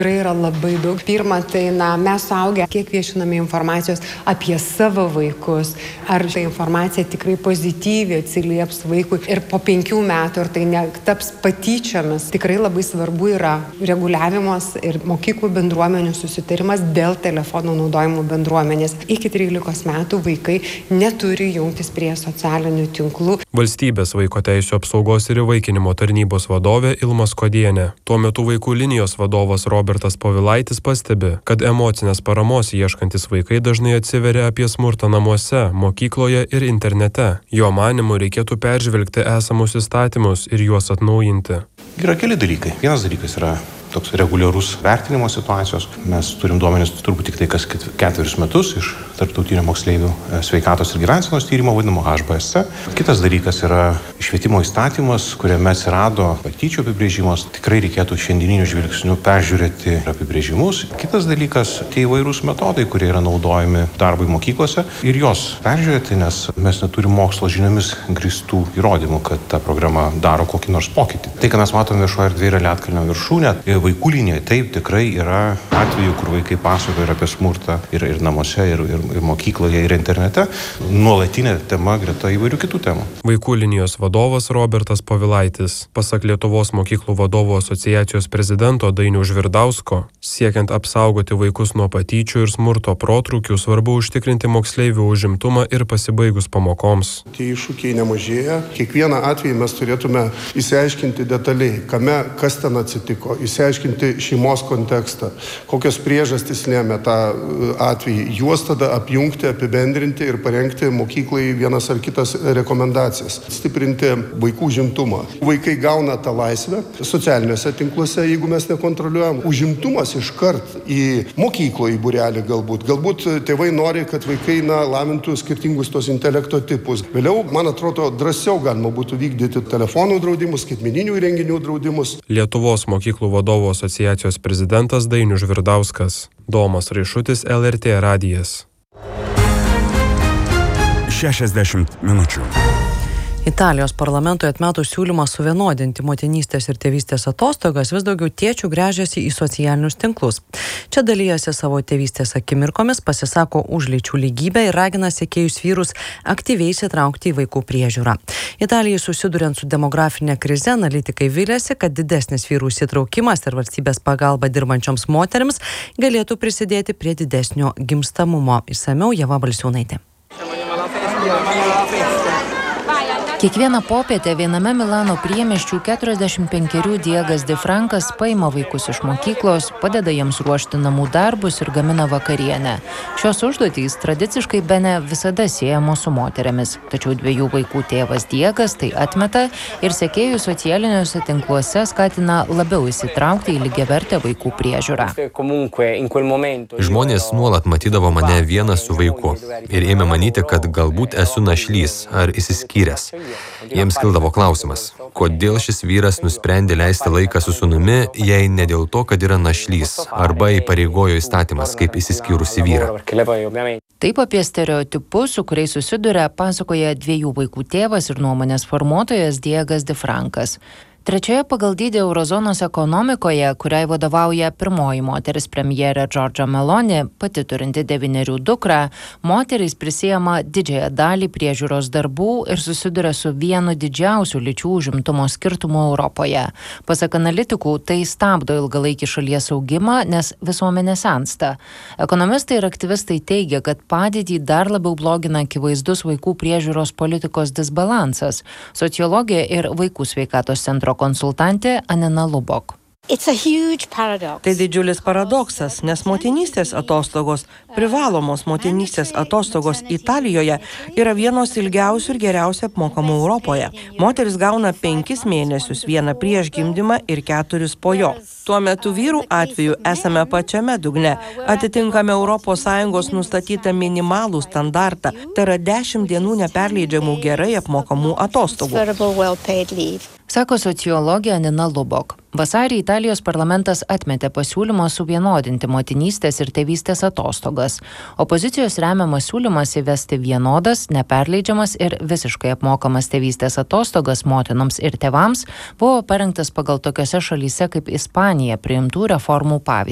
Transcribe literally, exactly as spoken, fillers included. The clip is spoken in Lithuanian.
Tikrai yra labai daug. Pirma, tai na, mes suaugę, kiek viešiname informacijos apie savo vaikus, ar ta informacija tikrai pozityviai atsilieps vaikui ir po penkių metų, ar tai netaps patyčiomis. Tikrai labai svarbu yra reguliavimas ir mokyklų bendruomenių susitarimas dėl telefonų naudojimo bendruomenės. Iki trylikos metų vaikai neturi jungtis prie socialinių tinklų. Valstybės vaiko teisių apsaugos ir įvaikinimo tarnybos vadovė Ilma Skodienė. Tuo metu vaikų linijos vadovas Robertas Robertas Povilaitis pastebi, kad emocinės paramos ieškantis vaikai dažnai atsiveria apie smurtą namuose, mokykloje ir internete. Jo manymu reikėtų peržvelgti esamus įstatymus ir juos atnaujinti. Yra keli dalykai. Vienas dalykas yra toks reguliarus vertinimo situacijos. Mes turim duomenis turbūt tik tai kas ketverius metus iš tarptautinio moksleivių sveikatos ir gyvensenos tyrimo vadinamo H B S C. Kitas dalykas yra švietimo įstatymas, kuriame atsirado patyčių apibrėžimas. Tikrai reikėtų šiandieniniu žvilgsniu peržiūrėti apibrėžimus. Kitas dalykas - tie įvairūs metodai, kurie yra naudojami darbui mokyklose ir juos peržiūrėti, nes mes neturim mokslo žiniomis grįstų įrodymų, kad ta programa daro kokį nors pokytį. Tai, ką mes matome viešoje erdvėje, yra Lietkalnio viršūnė. Vaikų linija, taip, tikrai yra atvejų, kur vaikai pasakoja ir apie smurtą ir, ir namuose, ir, ir, ir mokykloje, ir internete. Nuolatinė tema greta įvairių kitų temų. Vaikų linijos vadovas Robertas Povilaitis. Pasak Lietuvos mokyklų vadovų asociacijos prezidento Dainiaus Žvirdausko, siekiant apsaugoti vaikus nuo patyčių ir smurto protrūkių, svarbu užtikrinti moksleivių užimtumą ir pasibaigus pamokoms. Tie iššūkiai nemažėja. Kiekvieną atvejį mes turėtume įsiaiškinti detaliai, kame, kas ten atsitiko, įsiaiškinti aiškinti šeimos kontekstą, kokios priežastys lėmė tą atvejį, juos tada apjungti, apibendrinti ir parengti mokyklai vienas ar kitas rekomendacijas, stiprinti vaikų užimtumą. Vaikai gauna tą laisvę socialiniuose tinkluose, jeigu mes nekontroliuojam. Užimtumas iškart į mokyklą, į būrelį galbūt. Galbūt tėvai nori, kad vaikai na, lavintų skirtingus tos intelekto tipus. Vėliau, man atrodo, drąsiau galima būtų vykdyti telefonų draudimus, skaitmeninių įrenginių draudimus. Lietuvos mokyklų vadovų asociacijos prezidentas Dainius Žvirdauskas. Domas Raišutis, L R T radijas. šešiasdešimt minučių. Italijos parlamentui atmetus siūlymą suvienodinti motinystės ir tėvystės atostogas, vis daugiau tėčių gręžiasi į socialinius tinklus. Čia dalyjasi savo tėvystės akimirkomis, pasisako už lyčių lygybę ir ragina sekėjus vyrus aktyviai įsitraukti į vaikų priežiūrą. Italijai susiduriant su demografinė krize, analitikai viliasi, kad didesnis vyrų įsitraukimas ir valstybės pagalba dirbančioms moterims galėtų prisidėti prie didesnio gimstamumo. Išsamiau Ieva Balsiūnaitė. Kiekvieną popietę viename Milano priemiesčių keturiasdešimt penkerių Diegas Di Frankas paima vaikus iš mokyklos, padeda jiems ruošti namų darbus ir gamina vakarienę. Šios užduotys tradiciškai bene visada siejamos su moterimis, tačiau dviejų vaikų tėvas Diegas tai atmeta ir sekėjų socialiniuose tinkluose skatina labiau įsitraukti į lygiavertę vaikų priežiūrą. Žmonės nuolat matydavo mane vieną su vaiku ir ėmė manyti, kad galbūt esu našlys ar išsiskyręs. Jiems kildavo klausimas, kodėl šis vyras nusprendė leisti laiką su sūnumi, jei ne dėl to, kad yra našlys, arba įpareigojo įstatymas kaip išsiskyrusi vyrą. Taip apie stereotipus, su kuriais susiduria, pasakoja dviejų vaikų tėvas ir nuomonės formuotojas Diegas Di Frankas. Trečioje pagal dydį eurozonos ekonomikoje, kuriai vadovauja pirmoji moteris premjerė Giorgia Meloni, pati turinti devynerių dukrą, moterys prisiema didžiąją dalį priežiūros darbų ir susiduria su vienu didžiausių lyčių užimtumo skirtumų Europoje. Pasak analitikų, tai stabdo ilgalaikį šalies augimą, nes visuomenė sensta. Ekonomistai ir aktyvistai teigia, kad padėtį dar labiau blogina akivaizdus vaikų priežiūros politikos disbalansas. Sociologė ir vaikų sveikatos centro konsultantė Anina Lubok. Tai didžiulis paradoksas, nes motinystės atostogos, privalomos motinystės atostogos Italijoje yra vienos ilgiausių ir geriausiai apmokamų Europoje. Moteris gauna penkis mėnesius, vieną prieš gimdymą ir keturis po jo. Tuo metu vyrų atveju esame pačiame dugne, atitinkame Europos Sąjungos nustatytą minimalų standartą, tai yra dešimt dienų neperleidžiamų gerai apmokamų atostogų. Sako sociologė Anina Lubok. Vasarį Italijos parlamentas atmetė pasiūlymą suvienodinti motinystės ir tėvystės atostogas. Opozicijos remiamas siūlymas įvesti vienodas, neperleidžiamas ir visiškai apmokamas tėvystės atostogas motinoms ir tėvams buvo parengtas pagal tokiose šalyse kaip Ispanija priimtų reformų pavyzdį.